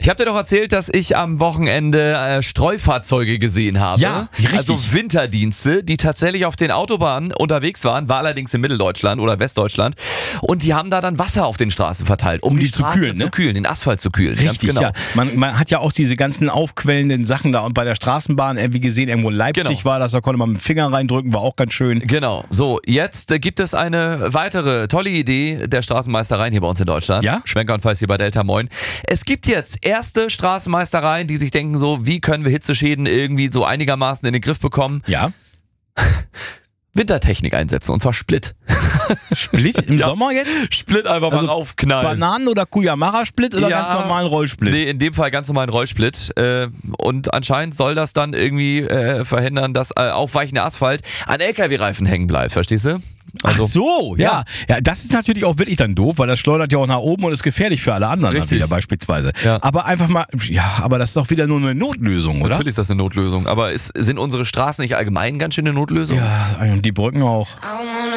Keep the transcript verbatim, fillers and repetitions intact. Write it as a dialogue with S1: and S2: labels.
S1: Ich habe dir doch erzählt, dass ich am Wochenende äh, Streufahrzeuge gesehen habe.
S2: Ja, richtig.
S1: Also Winterdienste, die tatsächlich auf den Autobahnen unterwegs waren, war allerdings in Mitteldeutschland oder Westdeutschland. Und die haben da dann Wasser auf den Straßen verteilt, um,
S2: Um
S1: die,
S2: die zu
S1: Straße
S2: kühlen, ne?
S1: zu kühlen, den Asphalt zu kühlen. Ganz
S2: Richtig,
S1: genau.
S2: ja. Man, man hat ja auch diese ganzen aufquellenden Sachen da bei der Straßenbahn, wie gesehen, irgendwo in Leipzig
S1: Genau.
S2: war das, da konnte man mit dem Finger reindrücken, war auch ganz schön.
S1: Genau. So, jetzt äh, gibt es eine weitere tolle Idee der Straßenmeistereien hier bei uns in Deutschland.
S2: Ja?
S1: Schwenker und Falls hier bei Delta Moin. Es gibt jetzt erste Straßenmeistereien, die sich denken so, wie können wir Hitzeschäden irgendwie so einigermaßen in den Griff bekommen?
S2: Ja.
S1: Wintertechnik einsetzen, und zwar Split.
S2: Split im
S1: Ja.
S2: Sommer jetzt?
S1: Split einfach
S2: Also
S1: mal aufknallen.
S2: Bananen- oder Kuyamara-Split oder
S1: Ja.
S2: ganz normalen Rollsplit?
S1: Nee, in dem Fall ganz normalen Rollsplit. Äh, und anscheinend soll das dann irgendwie äh, verhindern, dass äh, aufweichender Asphalt an L K W-Reifen hängen bleibt, verstehst du? Also,
S2: Ach so, ja. ja. Das ist natürlich auch wirklich dann doof, weil das schleudert ja auch nach oben und ist gefährlich für alle anderen dann
S1: Richtig.
S2: wieder beispielsweise.
S1: Ja.
S2: Aber einfach mal, ja, aber das ist doch wieder nur eine Notlösung, oder?
S1: Natürlich ist das eine Notlösung, aber ist, sind unsere Straßen nicht allgemein ganz schön eine Notlösung?
S2: Ja, und die Brücken auch.
S3: I